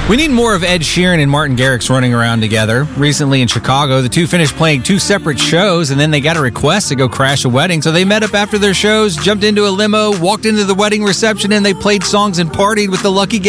We need more of Ed Sheeran and Martin Garrix running around together. Recently in Chicago, the two finished playing 2 separate shows, and then they got a request to go crash a wedding. So they met up after their shows, jumped into a limo, walked into the wedding reception, and they played songs and partied with the lucky guests.